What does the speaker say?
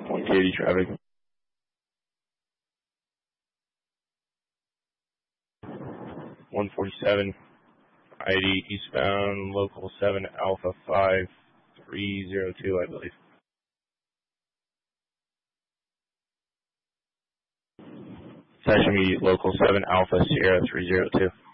180 traffic. 147, ID eastbound, local 7 Alpha 5302, I believe. That should be local 7 Alpha Sierra 302.